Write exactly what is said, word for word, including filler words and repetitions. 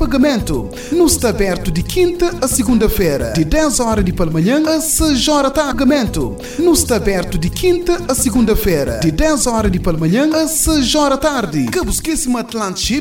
pagamento. Nos está aberto de quinta a segunda-feira, de dez horas de pela manhã a seis horas da pagamento. Nos está aberto de quinta a segunda-feira, de dez horas de pela manhã a seis horas da tarde. Que busquíssimo Atlantship